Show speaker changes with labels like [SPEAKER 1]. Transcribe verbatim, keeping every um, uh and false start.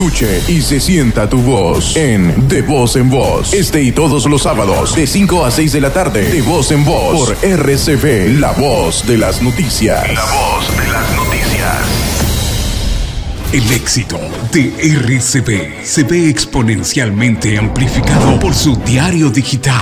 [SPEAKER 1] Escuche y se sienta tu voz en De Voz en Voz. Este y todos los sábados de cinco a seis de la tarde. De Voz en Voz por R C V, la voz de las noticias. La voz de las noticias.
[SPEAKER 2] El éxito de R C V se ve exponencialmente amplificado por su diario digital.